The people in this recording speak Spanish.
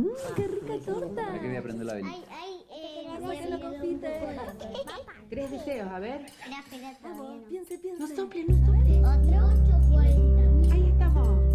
¡Qué rica torta! Aquí voy a prender la velita. Sáquenlo, confite. Tres deseos, a ver. Piense, piense. No sople, no sople. Otro. Ahí estamos.